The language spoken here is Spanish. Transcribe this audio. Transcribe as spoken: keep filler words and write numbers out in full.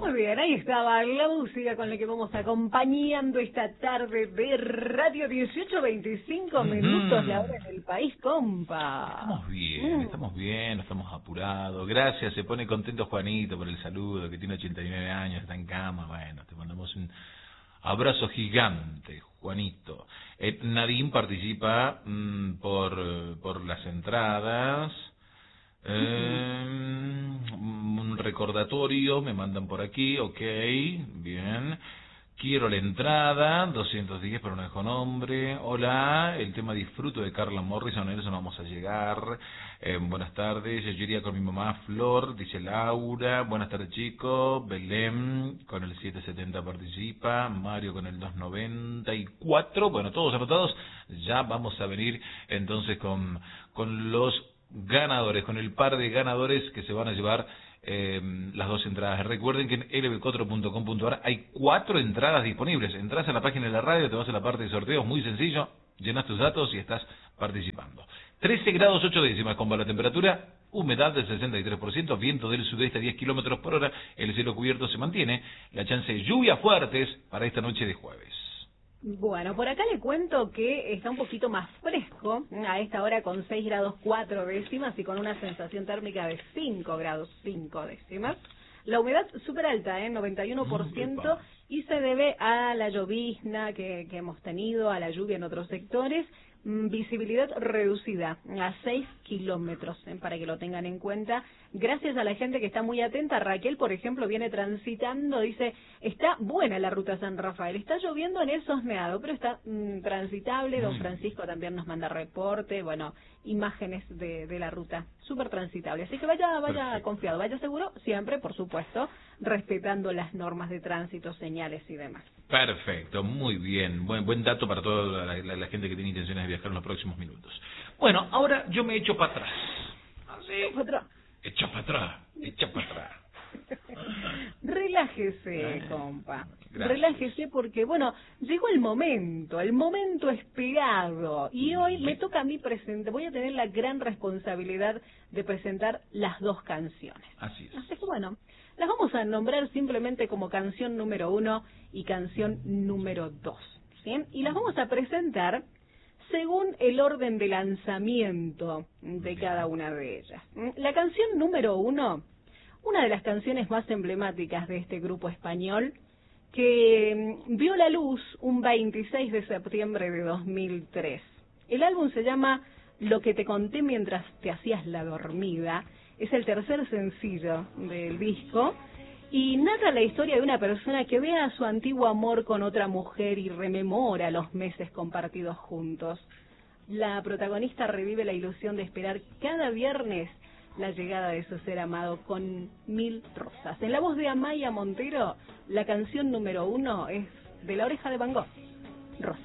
Muy bien, ahí estaba la música con la que vamos acompañando esta tarde de radio. Dieciocho veinticinco minutos, la hora en el país, compa. Estamos bien, mm. estamos bien, no estamos apurados. Gracias, se pone contento Juanito por el saludo, que tiene ochenta y nueve años, está en cama. Bueno, te mandamos un abrazo gigante, Juanito. Eh, Nadine participa mmm, por, por las entradas. Eh, un recordatorio, me mandan por aquí, ok, bien. Quiero la entrada, doscientos diez para un hijo nombre. Hola, el tema disfruto de Carla Morrison, a eso no vamos a llegar. Eh, buenas tardes, yo iría con mi mamá Flor, dice Laura. Buenas tardes chicos, Belén con el setecientos setenta participa, Mario con el doscientos noventa y cuatro. Bueno, todos anotados, ya vamos a venir entonces con, con los ganadores, con el par de ganadores que se van a llevar eh, las dos entradas. Recuerden que en l b cuatro punto com punto a r hay cuatro entradas disponibles. Entras a la página de la radio, te vas a la parte de sorteos, muy sencillo, llenas tus datos y estás participando. trece grados ocho décimas con la temperatura, humedad del sesenta y tres por ciento, viento del sudeste a diez kilómetros por hora, el cielo cubierto se mantiene, la chance de lluvias fuertes para esta noche de jueves. Bueno, por acá le cuento que está un poquito más fresco, a esta hora con seis grados cuatro décimas y con una sensación térmica de cinco grados cinco décimas. La humedad súper alta, ¿eh? noventa y uno por ciento, y se debe a la llovizna que, que hemos tenido, a la lluvia en otros sectores. Visibilidad reducida a seis kilómetros, ¿eh? Para que lo tengan en cuenta. Gracias a la gente que está muy atenta. Raquel, por ejemplo, viene transitando, dice, está buena la ruta San Rafael, está lloviendo en el Sosneado, pero está mmm, transitable. Don Francisco también nos manda reporte, bueno, imágenes de, de la ruta, súper transitable. Así que vaya, vaya Perfecto. confiado, vaya seguro, siempre, por supuesto, respetando las normas de tránsito, señales y demás. Perfecto, muy bien. Buen buen dato para toda la, la, la gente que tiene intenciones de viajar en los próximos minutos. Bueno, ahora yo me echo para atrás. Así. Para atrás. Echa para atrás, echa para atrás. Relájese, compa. Gracias. Relájese porque, bueno, llegó el momento, el momento esperado. Y hoy me toca a mí presentar, voy a tener la gran responsabilidad de presentar las dos canciones. Así es. Así que, bueno, las vamos a nombrar simplemente como canción número uno y canción número dos, ¿sí? Y las vamos a presentar según el orden de lanzamiento de cada una de ellas. La canción número uno, una de las canciones más emblemáticas de este grupo español, que vio la luz un veintiséis de septiembre de dos mil tres. El álbum se llama Lo que te conté mientras te hacías la dormida, es el tercer sencillo del disco, y narra la historia de una persona que ve a su antiguo amor con otra mujer y rememora los meses compartidos juntos. La protagonista revive la ilusión de esperar cada viernes la llegada de su ser amado con mil rosas. En la voz de Amaya Montero, la canción número uno es De la Oreja de Van Gogh.